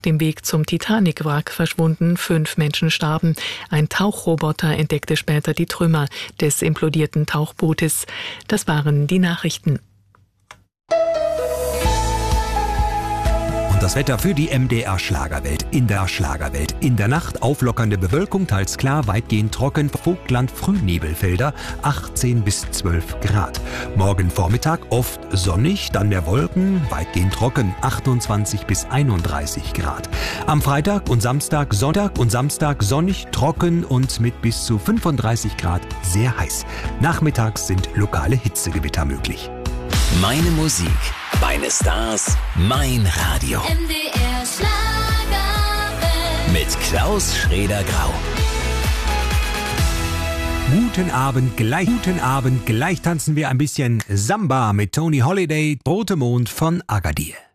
dem Weg zum Titanic-Wrack verschwunden, 5 Menschen starben. Ein Tauchroboter entdeckte später die Trümmer des implodierten Tauchbootes. Das waren die Nachrichten. Das Wetter für die MDR Schlagerwelt. In der Schlagerwelt. In der Nacht auflockernde Bewölkung, teils klar, weitgehend trocken. Vogtland Frühnebelfelder, 18 bis 12 Grad. Morgen Vormittag oft sonnig, dann mehr Wolken, weitgehend trocken, 28 bis 31 Grad. Am Freitag und Samstag, Sonntag und Samstag sonnig, trocken und mit bis zu 35 Grad sehr heiß. Nachmittags sind lokale Hitzegewitter möglich. Meine Musik, meine Stars, mein Radio. MDR Schlagerwelt. Mit Klaus Schrader-Grau. Guten Abend, gleich tanzen wir ein bisschen Samba mit Tony Holiday, Rote Mond von Agadir.